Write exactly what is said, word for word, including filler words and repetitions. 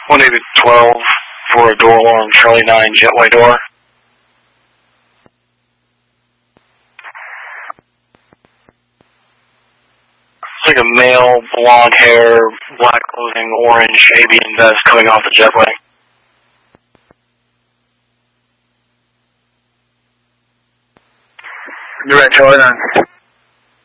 one eighty twelve for a door alarm, Charlie nine, jetway door. It's like a male, blonde hair, black clothing, orange avian vest coming off the jetway. You're right, Charlie nine.